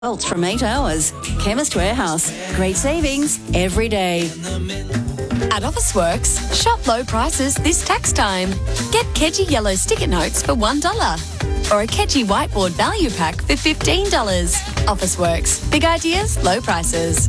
Results from 8 hours. Chemist Warehouse. Great savings every day. At Officeworks, shop low prices this tax time. Get Kedgie yellow sticker notes for $1 or a Kedgie whiteboard value pack for $15. Officeworks. Big ideas, low prices.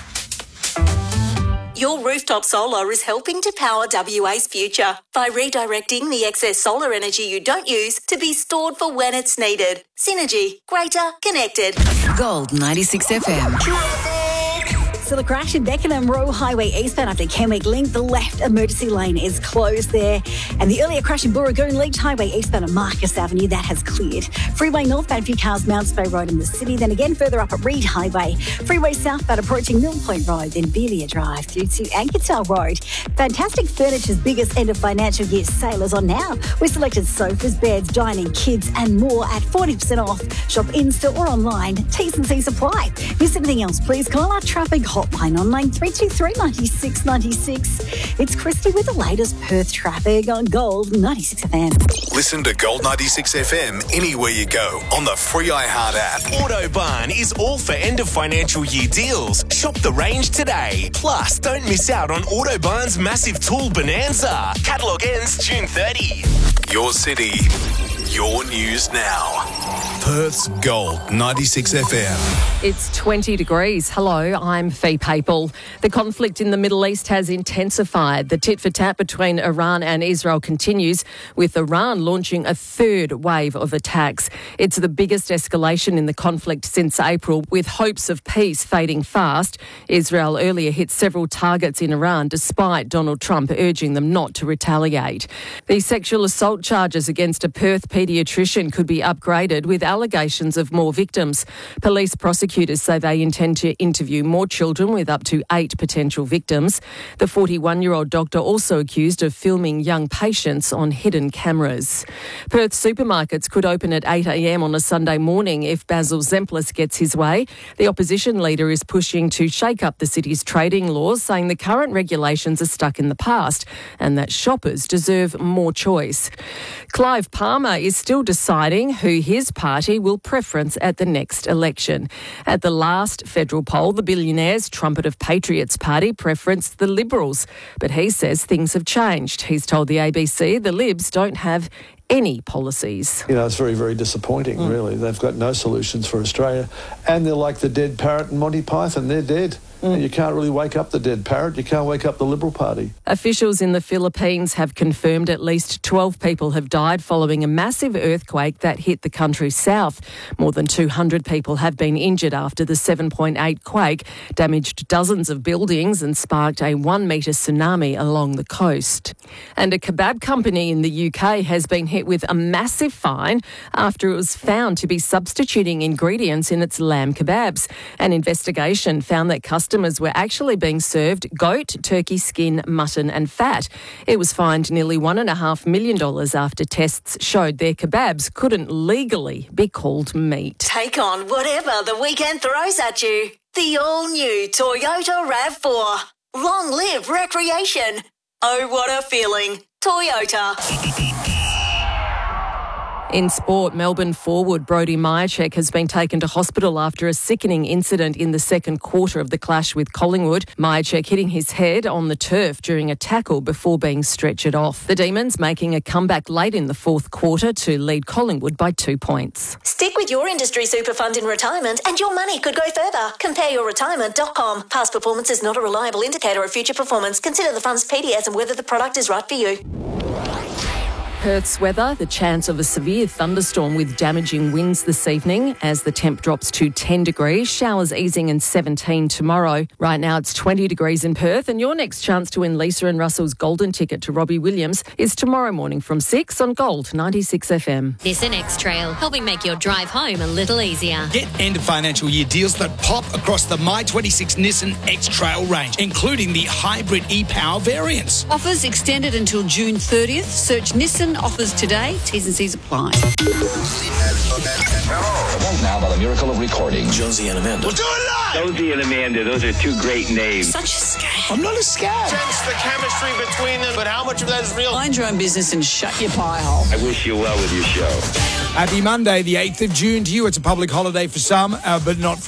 Your rooftop solar is helping to power WA's future by redirecting the excess solar energy you don't use to be stored for when it's needed. Synergy. Greater. Connected. Gold 96 FM. Still a crash in Beckenham Road Highway eastbound after Kenwick Link. The left emergency lane is closed there. And the earlier crash in Burragoon Leach Highway eastbound at Marcus Avenue, that has cleared. Freeway northbound, few cars, Mounts Bay Road in the city. Then again further up at Reed Highway. Freeway southbound approaching Mill Point Road, then Belia Drive through to Ankertown Road. Fantastic Furniture's biggest end of financial year sale is on now. We selected sofas, beds, dining, kids and more at 40% off. Shop in-store or online. T's and C's apply. Miss anything else, please call our traffic hotline on line 323 96 96. It's Christy with the latest Perth traffic on Gold 96 FM. Listen to Gold 96 FM anywhere you go on the free iHeart app. Autobarn is all for end of financial year deals. Shop the range today. Plus, don't miss out on Autobarn's massive tool bonanza. Catalogue ends June 30. Your city, your news now. Perth's Gold 96 FM. It's 20 degrees. Hello, I'm Fee Papel. The conflict in the Middle East has intensified. The tit-for-tat between Iran and Israel continues, with Iran launching a third wave of attacks. It's the biggest escalation in the conflict since April, with hopes of peace fading fast. Israel earlier hit several targets in Iran, despite Donald Trump urging them not to retaliate. The sexual assault charges against a Perth paediatrician could be upgraded, with allegations of more victims. Police prosecutors say they intend to interview more children, with up to 8 potential victims. The 41-year-old doctor also accused of filming young patients on hidden cameras. Perth supermarkets could open at 8 a.m. on a Sunday morning if Basil Zemplis gets his way. The opposition leader is pushing to shake up the city's trading laws, saying the current regulations are stuck in the past and that shoppers deserve more choice. Clive Palmer is still deciding who his party will preference at the next election. At the last federal poll, the Billionaires' Trumpet of Patriots party preferenced the Liberals, but he says things have changed. He's told the ABC the Libs don't have any policies. You know, it's very, very disappointing, really. They've got no solutions for Australia. And they're like the dead parrot in Monty Python. They're dead. And you can't really wake up the dead parrot. You can't wake up the Liberal Party. Officials in the Philippines have confirmed at least 12 people have died following a massive earthquake that hit the country's south. More than 200 people have been injured after the 7.8 quake damaged dozens of buildings and sparked a 1-metre tsunami along the coast. And a kebab company in the UK has been hit with a massive fine after it was found to be substituting ingredients in its lamb kebabs. An investigation found that customers were actually being served goat, turkey skin, mutton and fat. It was fined nearly $1.5 million after tests showed their kebabs couldn't legally be called meat. Take on whatever the weekend throws at you. The all-new Toyota RAV4. Long live recreation. Oh, what a feeling. Toyota. In sport, Melbourne forward Brodie Mihocek has been taken to hospital after a sickening incident in the second quarter of the clash with Collingwood. Mihocek hitting his head on the turf during a tackle before being stretchered off. The Demons making a comeback late in the fourth quarter to lead Collingwood by 2 points. Stick with your industry super fund in retirement and your money could go further. CompareYourRetirement.com. Past performance is not a reliable indicator of future performance. Consider the fund's PDS and whether the product is right for you. Perth's weather, the chance of a severe thunderstorm with damaging winds this evening as the temp drops to 10 degrees. Showers easing and 17 tomorrow. Right now it's 20 degrees in Perth, and your next chance to win Lisa and Russell's golden ticket to Robbie Williams is tomorrow morning from 6 on Gold 96 FM. Nissan X-Trail, helping make your drive home a little easier. Get end of financial year deals that pop across the My26 Nissan X-Trail range, including the hybrid e-Power variants. Offers extended until June 30th. Search Nissan offers today. T's and C's apply. Now, by the miracle of recording, Josie and Amanda. We'll do it live! Josie and Amanda, those are two great names. Such a scam. I'm not a scam. Sense the chemistry between them, but how much of that is real? Mind your own business and shut your pie hole. I wish you well with your show. Happy Monday, the 8th of June to you. It's a public holiday for some, but not